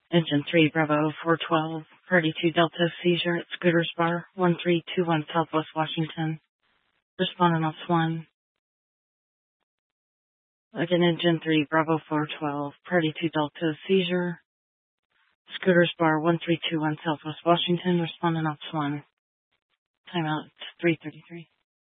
Engine 3, Bravo 412, Party 2 Delta, seizure at Scooters Bar, 1321 Southwest Washington. Responding off 1. Again, Engine 3, Bravo 412, Party 2 Delta, seizure. Scooters Bar, 1321 Southwest Washington. Responding off 1. Timeout 3:33.